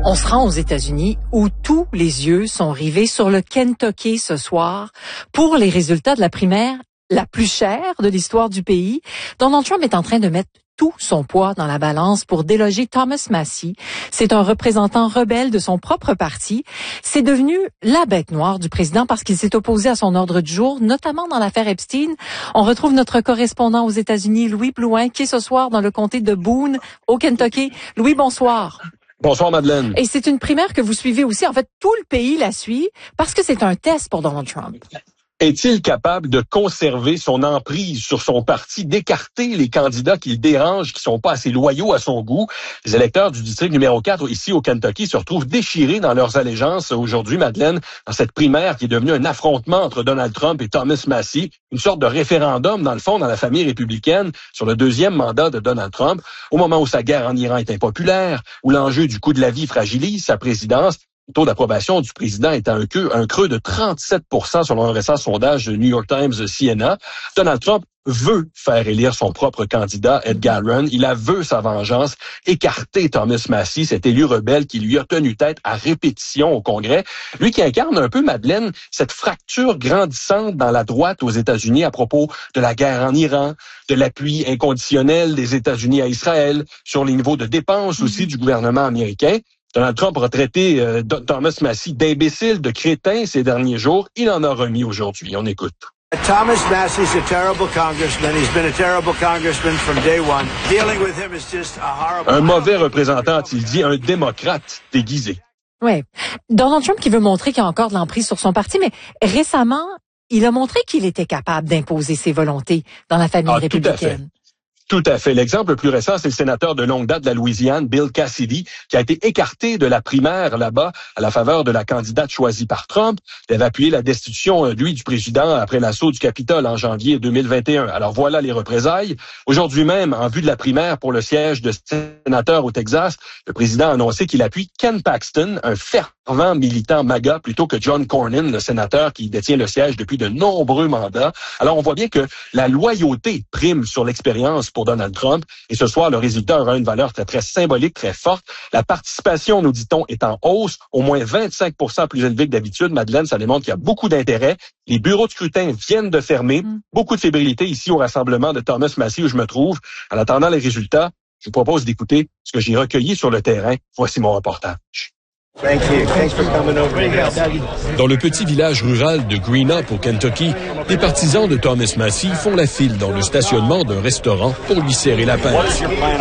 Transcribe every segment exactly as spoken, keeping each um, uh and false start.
On se rend aux États-Unis où tous les yeux sont rivés sur le Kentucky ce soir pour les résultats de la primaire la plus chère de l'histoire du pays. Donald Trump est en train de mettre tout son poids dans la balance pour déloger Thomas Massie. C'est un représentant rebelle de son propre parti. C'est devenu la bête noire du président parce qu'il s'est opposé à son ordre du jour, notamment dans l'affaire Epstein. On retrouve notre correspondant aux États-Unis, Louis Blouin, qui est ce soir dans le comté de Boone, au Kentucky. Louis, bonsoir. Bonsoir, Madeleine. Et c'est une primaire que vous suivez aussi. En fait, tout le pays la suit parce que c'est un test pour Donald Trump. Est-il capable de conserver son emprise sur son parti, d'écarter les candidats qui le dérangent, qui sont pas assez loyaux à son goût? Les électeurs du district numéro quatre, ici au Kentucky, se retrouvent déchirés dans leurs allégeances aujourd'hui, Madeleine, dans cette primaire qui est devenue un affrontement entre Donald Trump et Thomas Massie, une sorte de référendum, dans le fond, dans la famille républicaine, sur le deuxième mandat de Donald Trump, au moment où sa guerre en Iran est impopulaire, où l'enjeu du coût de la vie fragilise sa présidence. Le taux d'approbation du président est à un creux, un creux de trente-sept pour cent selon un récent sondage de New York Times C N A. Donald Trump veut faire élire son propre candidat, Ed Galbraith. Il a veut sa vengeance, écarter Thomas Massie, cet élu rebelle qui lui a tenu tête à répétition au Congrès. Lui qui incarne un peu, Madeleine, cette fracture grandissante dans la droite aux États-Unis à propos de la guerre en Iran, de l'appui inconditionnel des États-Unis à Israël, sur les niveaux de dépenses aussi du gouvernement américain. Donald Trump a traité euh, Thomas Massie d'imbécile, de crétin ces derniers jours. Il en a remis aujourd'hui. On écoute. Thomas Massie's a terrible congressman. He's been a terrible congressman from day one. Dealing with him is just a horrible... Un mauvais représentant, a-t-il dit, un démocrate déguisé. Oui. Donald Trump qui veut montrer qu'il a encore de l'emprise sur son parti, mais récemment, il a montré qu'il était capable d'imposer ses volontés dans la famille ah, républicaine. Tout à fait. L'exemple le plus récent, c'est le sénateur de longue date de la Louisiane, Bill Cassidy, qui a été écarté de la primaire là-bas à la faveur de la candidate choisie par Trump. Il avait appuyé la destitution, lui, du président après l'assaut du Capitole en janvier deux mille vingt et un. Alors voilà les représailles. Aujourd'hui même, en vue de la primaire pour le siège de sénateur au Texas, le président a annoncé qu'il appuie Ken Paxton, un fervent militant MAGA, plutôt que John Cornyn, le sénateur qui détient le siège depuis de nombreux mandats. Alors on voit bien que la loyauté prime sur l'expérience pour Donald Trump. Et ce soir, le résultat aura une valeur très, très symbolique, très forte. La participation, nous dit-on, est en hausse, au moins vingt-cinq pour cent plus élevée que d'habitude. Madeleine, ça démontre qu'il y a beaucoup d'intérêt. Les bureaux de scrutin viennent de fermer. Mm. Beaucoup de fébrilité ici au rassemblement de Thomas Massie où je me trouve. En attendant les résultats, je vous propose d'écouter ce que j'ai recueilli sur le terrain. Voici mon reportage. Thank you. Thanks for coming over. Dans le petit village rural de Green Up au Kentucky, les partisans de Thomas Massie font la file dans le stationnement d'un restaurant pour lui serrer la pince.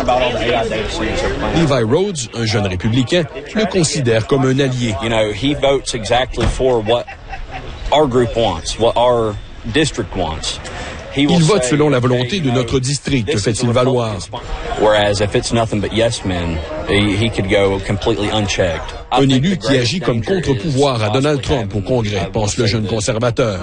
Levi Rhodes, un jeune républicain, le considère comme un allié. You know, he votes exactly for what our group wants, what our district wants. Il vote selon la volonté de notre district, fait-il valoir. Un élu qui agit comme contre-pouvoir à Donald Trump au Congrès, pense le jeune conservateur.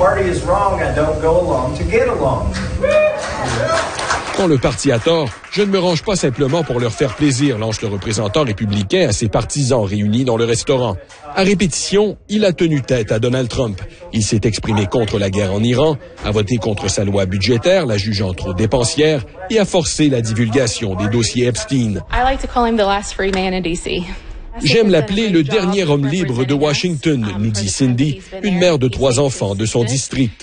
Quand le parti a tort, je ne me range pas simplement pour leur faire plaisir, lance le représentant républicain à ses partisans réunis dans le restaurant. À répétition, il a tenu tête à Donald Trump. Il s'est exprimé contre la guerre en Iran, a voté contre sa loi budgétaire, la jugeant trop dépensière, et a forcé la divulgation des dossiers Epstein. I like to call him the last free man in D C. J'aime l'appeler le dernier homme libre de Washington, nous dit Cindy, une mère de trois enfants de son district.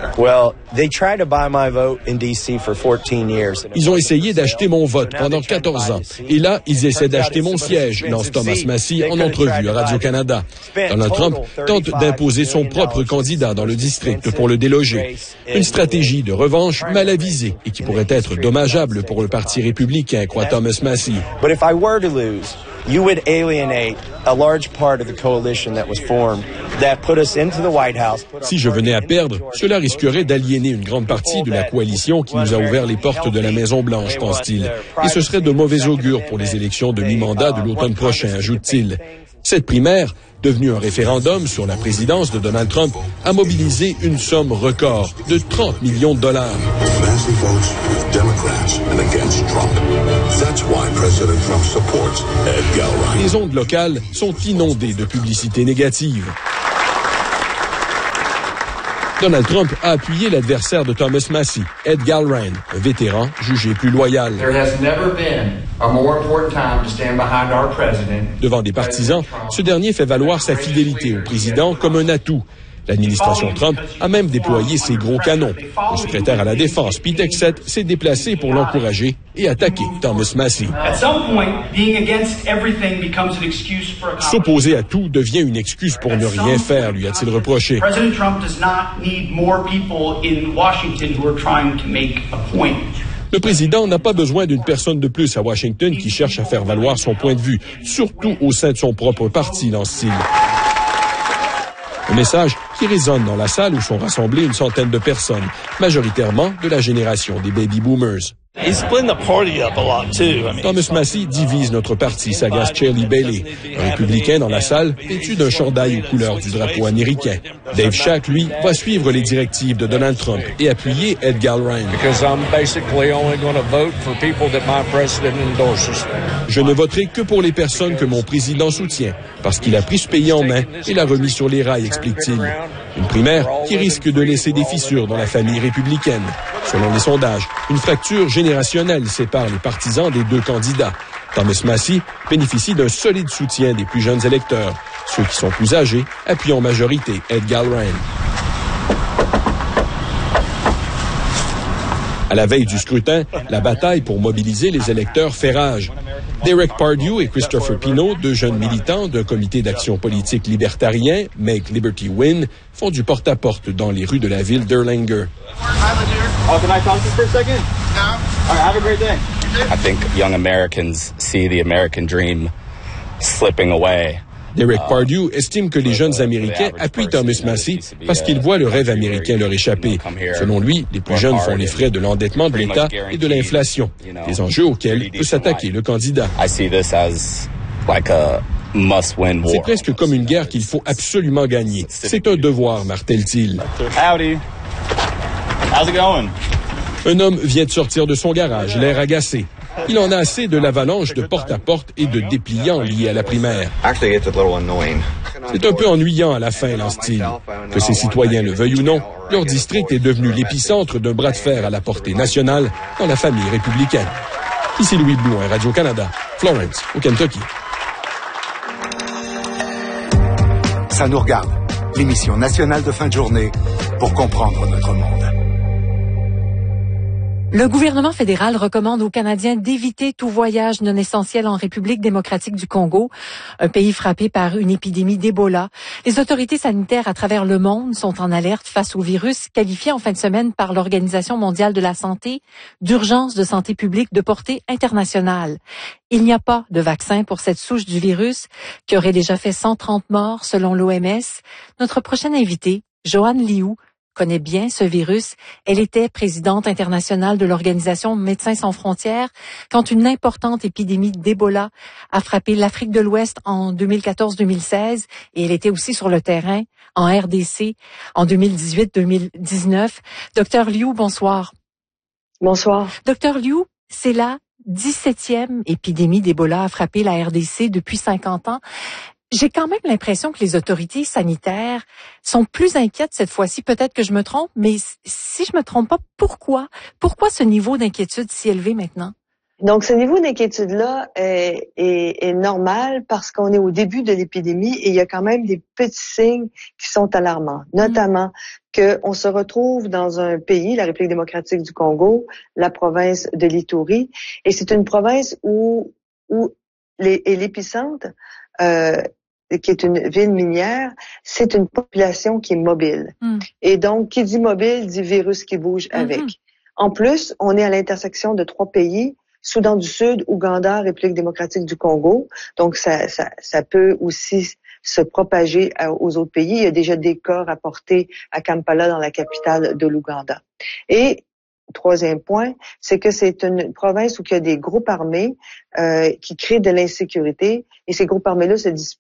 Ils ont essayé d'acheter mon vote pendant quatorze ans. Et là, ils essaient d'acheter mon siège, lance Thomas Massie en entrevue à Radio-Canada. Donald Trump tente d'imposer son propre candidat dans le district pour le déloger. Une stratégie de revanche mal avisée et qui pourrait être dommageable pour le Parti républicain, croit Thomas Massie. You would alienate a large part of the coalition that was formed that put us into the White House. Si je venais à perdre, cela risquerait d'aliéner une grande partie de la coalition qui nous a ouvert les portes de la Maison-Blanche, pense-t-il. Et ce serait de mauvais augure pour les élections de mi-mandat de l'automne prochain, ajoute-t-il. Cette primaire, devenue un référendum sur la présidence de Donald Trump, a mobilisé une somme record de trente millions de dollars. Les ondes locales sont inondées de publicités négatives. Donald Trump a appuyé l'adversaire de Thomas Massie, Ed Gallrein, un vétéran jugé plus loyal. Devant des partisans, ce dernier fait valoir sa fidélité au président comme un atout. L'administration Trump a même déployé ses gros canons. Le secrétaire à la Défense, Pete Hegseth, s'est déplacé pour l'encourager et attaquer Thomas Massie. S'opposer à tout devient une excuse pour ne rien faire, lui a-t-il reproché. Le président n'a pas besoin d'une personne de plus à Washington qui cherche à faire valoir son point de vue, surtout au sein de son propre parti, lance-t-il. Un message qui résonne dans la salle où sont rassemblées une centaine de personnes, majoritairement de la génération des baby boomers. Thomas Massie divise notre parti, s'agace Charlie Bailey, un républicain dans la salle, vêtu d'un chandail aux couleurs du drapeau américain. Dave Shack, lui, va suivre les directives de Donald Trump et appuyer Ed Gallrein. Je ne voterai que pour les personnes que mon président soutient, parce qu'il a pris ce pays en main et l'a remis sur les rails, explique-t-il. Une primaire qui risque de laisser des fissures dans la famille républicaine. Selon les sondages, une fracture générationnelle sépare les partisans des deux candidats. Thomas Massie bénéficie d'un solide soutien des plus jeunes électeurs. Ceux qui sont plus âgés appuient en majorité Ed Gallrein. À la veille du scrutin, la bataille pour mobiliser les électeurs fait rage. Derek Pardue et Christopher Pino, deux jeunes militants d'un comité d'action politique libertarien, Make Liberty Win, font du porte-à-porte dans les rues de la ville d'Erlanger. Oh, can I talk to you for a second? No. All right, have a great day. I think young Americans see the American dream slipping away. Derek Pardue estime que les jeunes Américains appuient Thomas Massie parce qu'ils voient le rêve américain leur échapper. Selon lui, les plus jeunes font les frais de l'endettement de l'État et de l'inflation, des enjeux auxquels peut s'attaquer le candidat. C'est presque comme une guerre qu'il faut absolument gagner. C'est un devoir, martèle-t-il. Howdy. How's it going? Un homme vient de sortir de son garage, l'air agacé. Il en a assez de l'avalanche de porte-à-porte et de dépliants liés à la primaire. C'est un peu ennuyant à la fin, lance-t-il. Que ses citoyens le veuillent ou non, leur district est devenu l'épicentre d'un bras de fer à la portée nationale dans la famille républicaine. Ici Louis Blouin, Radio-Canada, Florence, au Kentucky. Ça nous regarde, l'émission nationale de fin de journée pour comprendre notre monde. Le gouvernement fédéral recommande aux Canadiens d'éviter tout voyage non essentiel en République démocratique du Congo, un pays frappé par une épidémie d'Ebola. Les autorités sanitaires à travers le monde sont en alerte face au virus qualifié en fin de semaine par l'Organisation mondiale de la santé d'urgence de santé publique de portée internationale. Il n'y a pas de vaccin pour cette souche du virus qui aurait déjà fait cent trente morts selon l'O M S. Notre prochaine invitée, Joanne Liu, connaît bien ce virus. Elle était présidente internationale de l'organisation Médecins sans frontières quand une importante épidémie d'Ebola a frappé l'Afrique de l'Ouest en deux mille quatorze deux mille seize et elle était aussi sur le terrain en R D C en deux mille dix-huit deux mille dix-neuf. Docteur Liu, bonsoir. Bonsoir. Docteur Liu, c'est la dix-septième épidémie d'Ebola à frapper la R D C depuis cinquante ans. J'ai quand même l'impression que les autorités sanitaires sont plus inquiètes cette fois-ci. Peut-être que je me trompe, mais si je me trompe pas, pourquoi? Pourquoi ce niveau d'inquiétude si élevé maintenant? Donc, ce niveau d'inquiétude-là est, est, est normal parce qu'on est au début de l'épidémie et il y a quand même des petits signes qui sont alarmants, notamment mmh. qu'on se retrouve dans un pays, la République démocratique du Congo, la province de l'Ituri, et c'est une province où, où les, et l'épicentre, euh, qui est une ville minière, c'est une population qui est mobile. Mm. Et donc, qui dit mobile, dit virus qui bouge mm-hmm. avec. En plus, on est à l'intersection de trois pays, Soudan du Sud, Ouganda, République démocratique du Congo. Donc, ça, ça, ça peut aussi se propager aux autres pays. Il y a déjà des cas rapportés à Kampala, dans la capitale de l'Ouganda. Et troisième point, c'est que c'est une province où il y a des groupes armés euh, qui créent de l'insécurité. Et ces groupes armés-là se disputent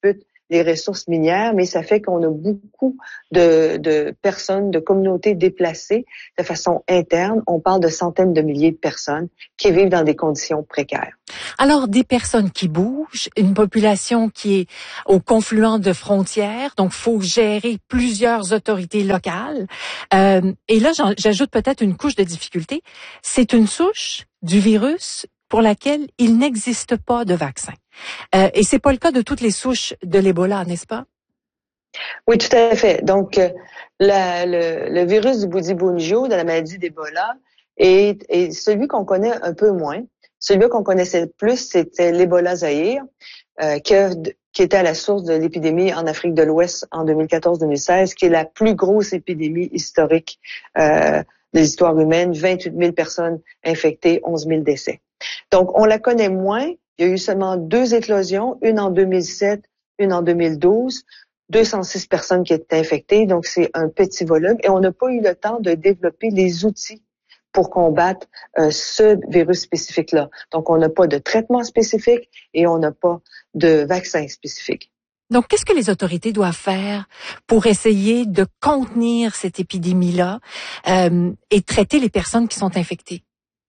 les ressources minières, mais ça fait qu'on a beaucoup de, de personnes, de communautés déplacées de façon interne. On parle de centaines de milliers de personnes qui vivent dans des conditions précaires. Alors, des personnes qui bougent, une population qui est au confluent de frontières, donc faut gérer plusieurs autorités locales. Euh, et là, j'ajoute peut-être une couche de difficulté. C'est une souche du virus pour laquelle il n'existe pas de vaccin. Euh, et c'est pas le cas de toutes les souches de l'Ebola, n'est-ce pas? Oui, tout à fait. Donc, euh, la, le, le virus du Bundibugyo, de la maladie d'Ebola, est, est celui qu'on connaît un peu moins. Celui qu'on connaissait le plus, c'était l'Ebola Zaïre, euh, qui, a, qui était à la source de l'épidémie en Afrique de l'Ouest en deux mille quatorze deux mille seize, qui est la plus grosse épidémie historique euh, de l'histoire humaine. vingt-huit mille personnes infectées, onze mille décès. Donc, on la connaît moins. Il y a eu seulement deux éclosions, une en deux mille sept, une en deux mille douze, deux cent six personnes qui étaient infectées, donc c'est un petit volume. Et on n'a pas eu le temps de développer les outils pour combattre euh, ce virus spécifique-là. Donc, on n'a pas de traitement spécifique et on n'a pas de vaccin spécifique. Donc, qu'est-ce que les autorités doivent faire pour essayer de contenir cette épidémie-là euh, et traiter les personnes qui sont infectées?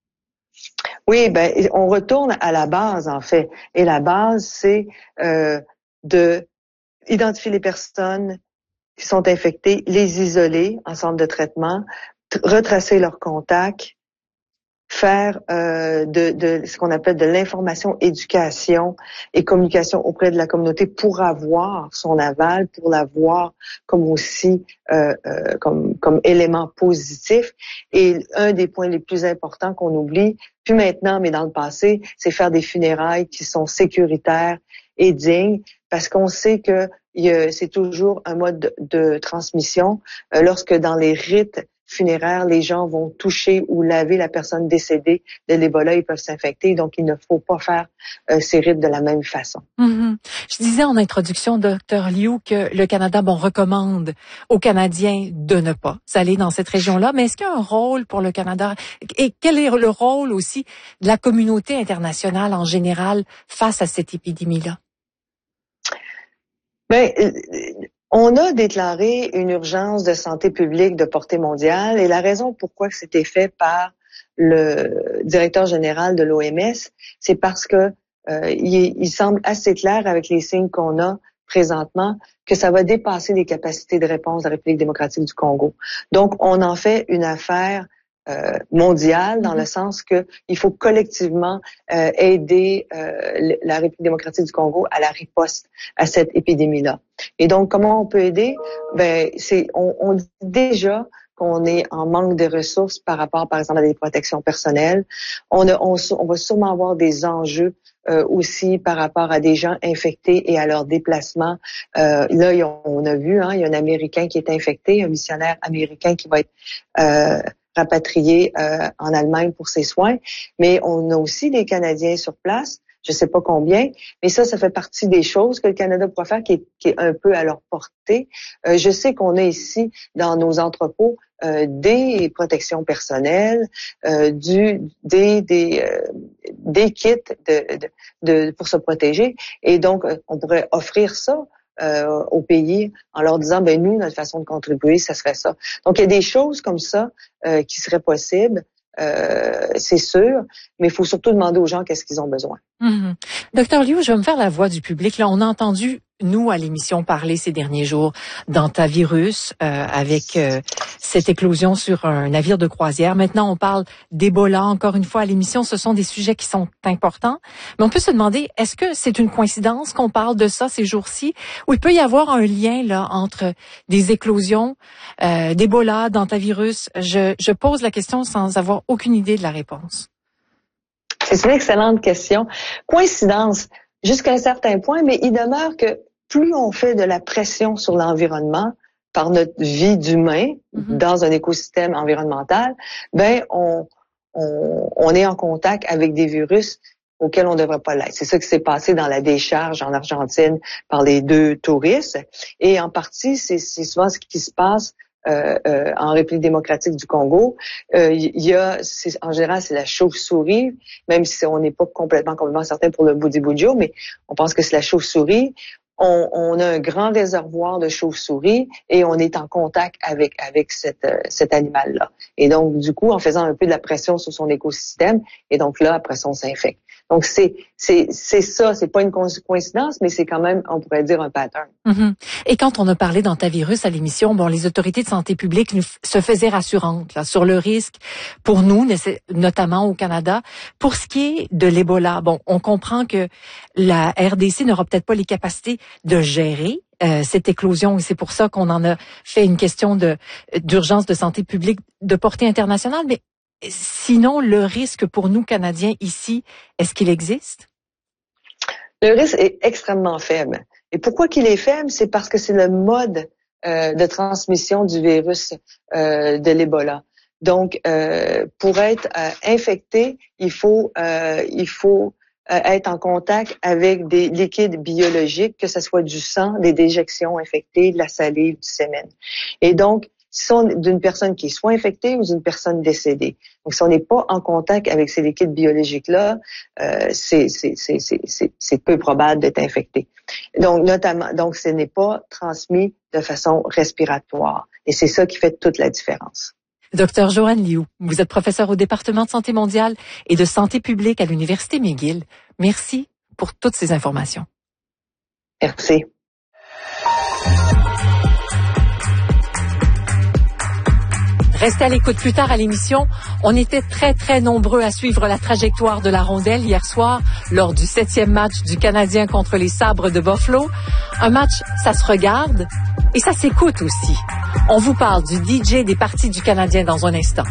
Oui, ben, on retourne à la base, en fait. Et la base, c'est euh, de identifier les personnes qui sont infectées, les isoler en centre de traitement, retracer leurs contacts, faire euh, de, de ce qu'on appelle de l'information, éducation et communication auprès de la communauté pour avoir son aval, pour l'avoir comme aussi euh, euh, comme, comme élément positif. Et un des points les plus importants qu'on oublie, plus maintenant, mais dans le passé, c'est faire des funérailles qui sont sécuritaires et dignes, parce qu'on sait que il y a, c'est toujours un mode de, de transmission. Euh, lorsque dans les rites funéraires, les gens vont toucher ou laver la personne décédée de l'Ebola, ils peuvent s'infecter. Donc, il ne faut pas faire euh, ces rites de la même façon. Mm-hmm. Je disais en introduction, docteur Liu, que le Canada, bon, recommande aux Canadiens de ne pas aller dans cette région-là. Mais est-ce qu'il y a un rôle pour le Canada? Et quel est le rôle aussi de la communauté internationale en général face à cette épidémie-là? Ben, on a déclaré une urgence de santé publique de portée mondiale et la raison pourquoi c'était fait par le directeur général de l'O M S, c'est parce que euh, il, il semble assez clair avec les signes qu'on a présentement que ça va dépasser les capacités de réponse de la République démocratique du Congo. Donc, on en fait une affaire Euh, mondiale, dans le sens que il faut collectivement euh, aider euh, la République démocratique du Congo à la riposte à cette épidémie-là. Et donc, comment on peut aider? Ben, c'est on, on dit déjà qu'on est en manque de ressources par rapport, par exemple, à des protections personnelles. On, a, on, on va sûrement avoir des enjeux euh, aussi par rapport à des gens infectés et à leur déplacement. Euh, là, on a vu, hein, il y a un Américain qui est infecté, un missionnaire américain qui va être euh, rapatrié euh, en Allemagne pour ses soins, mais on a aussi des Canadiens sur place, je ne sais pas combien, mais ça, ça fait partie des choses que le Canada pourra faire qui est, qui est un peu à leur portée. Euh, je sais qu'on a ici, dans nos entrepôts, euh, des protections personnelles, euh, du, des, des, euh, des kits de, de, de, pour se protéger, et donc on pourrait offrir ça Euh, au pays en leur disant, ben nous, notre façon de contribuer, ça serait ça. Donc, il y a des choses comme ça euh, qui seraient possibles, euh, c'est sûr, mais il faut surtout demander aux gens qu'est-ce qu'ils ont besoin. Mm-hmm. Docteur Liu, je vais me faire la voix du public. Là, on a entendu, nous, à l'émission, parler ces derniers jours d'antavirus euh, avec euh, cette éclosion sur un navire de croisière. Maintenant, on parle d'Ebola. Encore une fois, à l'émission, ce sont des sujets qui sont importants. Mais on peut se demander, est-ce que c'est une coïncidence qu'on parle de ça ces jours-ci? Ou il peut y avoir un lien là entre des éclosions euh, d'Ebola, d'antavirus? Je, je pose la question sans avoir aucune idée de la réponse. C'est une excellente question. Coïncidence, jusqu'à un certain point, mais il demeure que plus on fait de la pression sur l'environnement par notre vie d'humain mm-hmm. dans un écosystème environnemental, ben on, on, on est en contact avec des virus auxquels on ne devrait pas l'être. C'est ça qui s'est passé dans la décharge en Argentine par les deux touristes. Et en partie, c'est, c'est souvent ce qui se passe Euh, euh, en République démocratique du Congo. Il euh, y a, c'est, en général, c'est la chauve-souris, même si on n'est pas complètement, complètement certain pour le Bundibugyo, mais on pense que c'est la chauve-souris. on, on a un grand réservoir de chauves-souris et on est en contact avec avec cette, euh, cet animal-là. Et donc, du coup, en faisant un peu de la pression sur son écosystème, et donc là, après ça, on s'infecte. Donc, c'est c'est c'est ça, c'est pas une coïncidence, mais c'est quand même, on pourrait dire, un pattern. Mm-hmm. Et quand on a parlé d'antivirus à l'émission, bon, les autorités de santé publique nous f- se faisaient rassurantes là, sur le risque pour nous, notamment au Canada. Pour ce qui est de l'Ebola, bon, on comprend que la R D C n'aura peut-être pas les capacités de gérer euh, cette éclosion, et c'est pour ça qu'on en a fait une question de d'urgence de santé publique de portée internationale. Mais sinon, le risque pour nous, Canadiens, ici, est-ce qu'il existe? Le risque est extrêmement faible. Et pourquoi qu'il est faible? C'est parce que c'est le mode euh, de transmission du virus euh, de l'Ebola. Donc, euh, pour être euh, infecté, il faut, euh, il faut euh, être en contact avec des liquides biologiques, que ce soit du sang, des déjections infectées, de la salive, du sémen. Et donc, si on est d'une personne qui est soit infectée ou d'une personne décédée. Donc, si on n'est pas en contact avec ces liquides biologiques-là, euh, c'est, c'est, c'est, c'est, c'est, c'est peu probable d'être infecté. Donc, notamment, donc, ce n'est pas transmis de façon respiratoire. Et c'est ça qui fait toute la différence. Docteur Joanne Liu, vous êtes professeur au département de santé mondiale et de santé publique à l'Université McGill. Merci pour toutes ces informations. Merci. Restez à l'écoute plus tard à l'émission. On était très, très nombreux à suivre la trajectoire de la rondelle hier soir lors du septième match du Canadien contre les Sabres de Buffalo. Un match, ça se regarde et ça s'écoute aussi. On vous parle du D J des parties du Canadien dans un instant.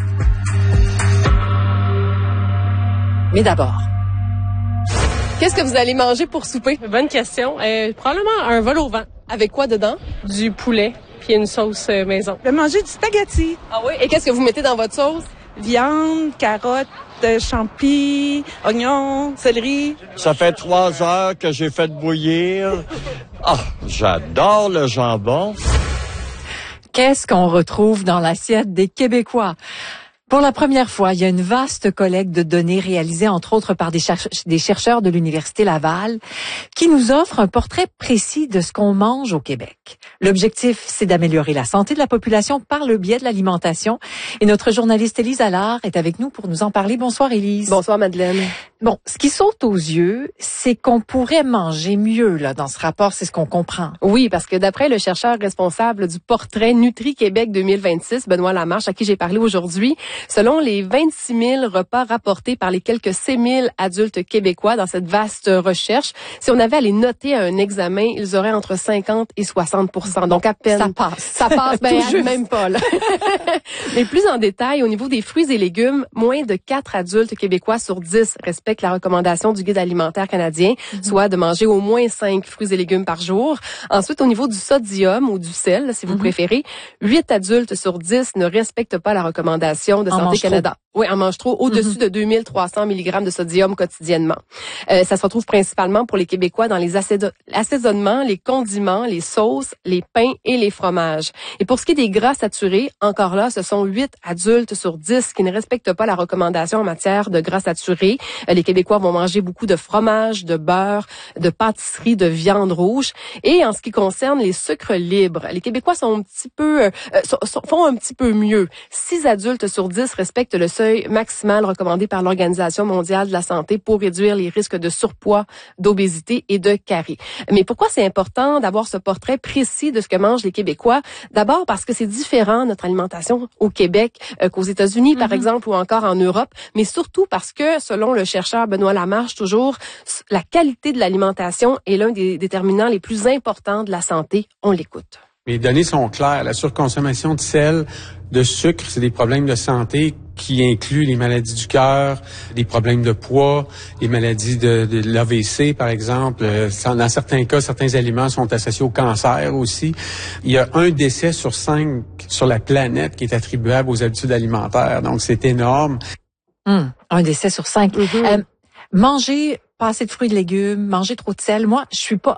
Mais d'abord... Qu'est-ce que vous allez manger pour souper? Bonne question. Euh, probablement un vol au vent. Avec quoi dedans? Du poulet, puis une sauce euh, maison. Je vais manger du spaghetti. Ah oui? Et qu'est-ce que vous mettez dans votre sauce? Viande, carottes, champi, oignons, céleri. Ça fait trois heures que j'ai fait bouillir. Ah, j'adore le jambon. Qu'est-ce qu'on retrouve dans l'assiette des Québécois? Pour la première fois, il y a une vaste collecte de données réalisée entre autres par des, cherche- des chercheurs de l'Université Laval qui nous offrent un portrait précis de ce qu'on mange au Québec. L'objectif, c'est d'améliorer la santé de la population par le biais de l'alimentation. Et notre journaliste Élise Allard est avec nous pour nous en parler. Bonsoir Élise. Bonsoir Madeleine. Bon, ce qui saute aux yeux, c'est qu'on pourrait manger mieux là dans ce rapport, c'est ce qu'on comprend. Oui, parce que d'après le chercheur responsable du portrait Nutri-Québec deux mille vingt-six, Benoît Lamarche, à qui j'ai parlé aujourd'hui, selon les vingt-six mille repas rapportés par les quelques six mille adultes québécois dans cette vaste recherche, si on avait à les noter à un examen, ils auraient entre cinquante et soixante pour cent. Donc à peine. Ça passe. Ça passe, ben même pas là. Mais plus en détail, au niveau des fruits et légumes, moins de quatre adultes québécois sur dix respectent la recommandation du Guide alimentaire canadien, mm-hmm. soit de manger au moins cinq fruits et légumes par jour. Ensuite, au niveau du sodium ou du sel, si vous mm-hmm. préférez, huit adultes sur dix ne respectent pas la recommandation de Santé Canada. Trop. Oui, on mange trop, au-dessus mm-hmm. de deux mille trois cents milligrammes de sodium quotidiennement. Euh, ça se retrouve principalement pour les Québécois dans les assaisonnements, assaisonnements, les condiments, les sauces, les pains et les fromages. Et pour ce qui est des gras saturés, encore là, ce sont huit adultes sur dix qui ne respectent pas la recommandation en matière de gras saturés. Euh, les Québécois vont manger beaucoup de fromage, de beurre, de pâtisserie, de viande rouge. Et en ce qui concerne les sucres libres, les Québécois sont un petit peu, euh, sont, sont, font un petit peu mieux. six adultes sur dix respectent le seuil maximal recommandé par l'Organisation mondiale de la santé pour réduire les risques de surpoids, d'obésité et de carie. Mais pourquoi c'est important d'avoir ce portrait précis de ce que mangent les Québécois? D'abord parce que c'est différent notre alimentation au Québec euh, qu'aux États-Unis, mm-hmm. par exemple, ou encore en Europe, mais surtout parce que, selon le chercheur Benoît Lamarche, toujours, la qualité de l'alimentation est l'un des déterminants les plus importants de la santé. On l'écoute. Les données sont claires. La surconsommation de sel, de sucre, c'est des problèmes de santé qui incluent les maladies du cœur, des problèmes de poids, les maladies de, de l'A V C, par exemple. Dans certains cas, certains aliments sont associés au cancer aussi. Il y a un décès sur cinq sur la planète qui est attribuable aux habitudes alimentaires. Donc, c'est énorme. Hum, un décès sur cinq. Mm-hmm. Euh, manger pas assez de fruits et de légumes, manger trop de sel. Moi, je suis pas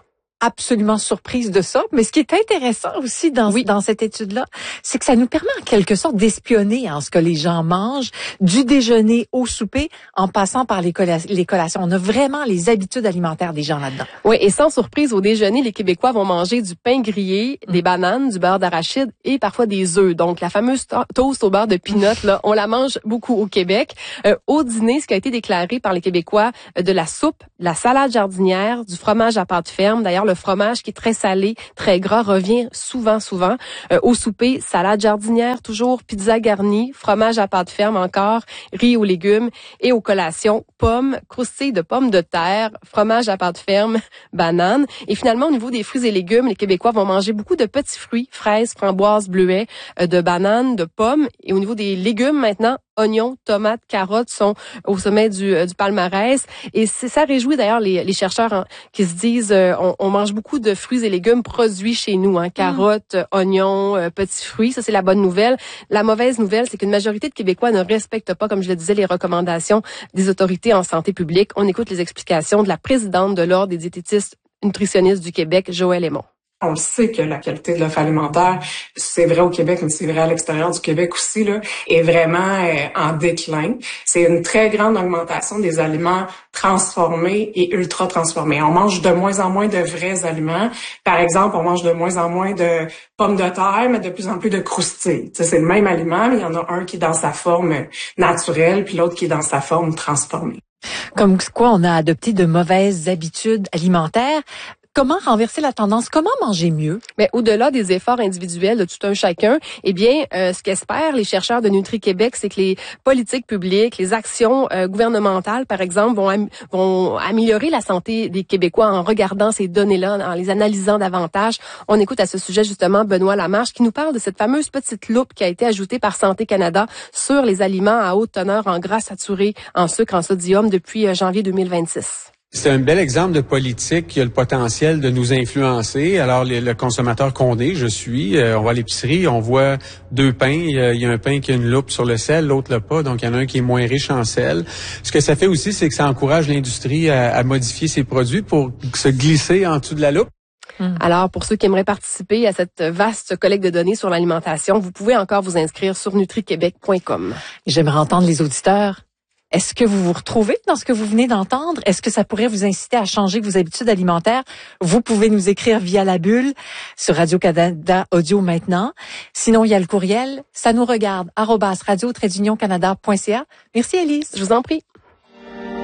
absolument surprise de ça. Mais ce qui est intéressant aussi dans, oui. dans cette étude-là, c'est que ça nous permet en quelque sorte d'espionner en ce que les gens mangent, du déjeuner au souper, en passant par les, colla- les collations. On a vraiment les habitudes alimentaires des gens là-dedans. Oui, et sans surprise, au déjeuner, les Québécois vont manger du pain grillé, mmh. des bananes, du beurre d'arachide et parfois des œufs. Donc, la fameuse to- toast au beurre de peanut, là, on la mange beaucoup au Québec. Euh, au dîner, ce qui a été déclaré par les Québécois, euh, de la soupe, de la salade jardinière, du fromage à pâte ferme. D'ailleurs, le fromage qui est très salé, très gras, revient souvent, souvent. Euh, au souper, salade jardinière, toujours pizza garnie, fromage à pâte ferme encore, riz aux légumes. Et aux collations, pommes, croustilles de pommes de terre, fromage à pâte ferme, bananes. Et finalement, au niveau des fruits et légumes, les Québécois vont manger beaucoup de petits fruits, fraises, framboises, bleuets, euh, de bananes, de pommes. Et au niveau des légumes, maintenant, oignons, tomates, carottes sont au sommet du, euh, du palmarès. Et c'est, ça réjouit d'ailleurs les, les chercheurs hein, qui se disent euh, on, on mange beaucoup de fruits et légumes produits chez nous. Hein, carottes, mmh. oignons, euh, petits fruits. Ça, c'est la bonne nouvelle. La mauvaise nouvelle, c'est qu'une majorité de Québécois ne respectent pas, comme je le disais, les recommandations des autorités en santé publique. On écoute les explications de la présidente de l'Ordre des diététistes nutritionnistes du Québec, Joëlle Aymon. On le sait que la qualité de l'offre alimentaire, c'est vrai au Québec, mais c'est vrai à l'extérieur du Québec aussi, là, est vraiment euh, en déclin. C'est une très grande augmentation des aliments transformés et ultra transformés. On mange de moins en moins de vrais aliments. Par exemple, on mange de moins en moins de pommes de terre, mais de plus en plus de croustilles. T'sais, c'est le même aliment, mais il y en a un qui est dans sa forme naturelle, puis l'autre qui est dans sa forme transformée. Comme quoi, on a adopté de mauvaises habitudes alimentaires. Comment renverser la tendance? Comment manger mieux? Mais au-delà des efforts individuels de tout un chacun, eh bien, euh, ce qu'espèrent les chercheurs de Nutri-Québec, c'est que les politiques publiques, les actions euh, gouvernementales, par exemple, vont, am- vont améliorer la santé des Québécois en regardant ces données-là, en les analysant davantage. On écoute à ce sujet justement Benoît Lamarche qui nous parle de cette fameuse petite loupe qui a été ajoutée par Santé Canada sur les aliments à haute teneur en gras saturés, en sucre, en sodium depuis euh, janvier deux mille vingt-six. C'est un bel exemple de politique qui a le potentiel de nous influencer. Alors, le, le consommateur qu'on est, je suis, euh, on va à l'épicerie, on voit deux pains. Il y, a, il y a un pain qui a une loupe sur le sel, l'autre l'a pas. Donc, il y en a un qui est moins riche en sel. Ce que ça fait aussi, c'est que ça encourage l'industrie à, à modifier ses produits pour se glisser en dessous de la loupe. Alors, pour ceux qui aimeraient participer à cette vaste collecte de données sur l'alimentation, vous pouvez encore vous inscrire sur nutri québec point com. J'aimerais entendre les auditeurs. Est-ce que vous vous retrouvez dans ce que vous venez d'entendre? Est-ce que ça pourrait vous inciter à changer vos habitudes alimentaires? Vous pouvez nous écrire via la bulle sur Radio-Canada Audio maintenant. Sinon, il y a le courriel. Ça nous regarde, arobase radio-canada point c a. Merci, Élise. Je vous en prie.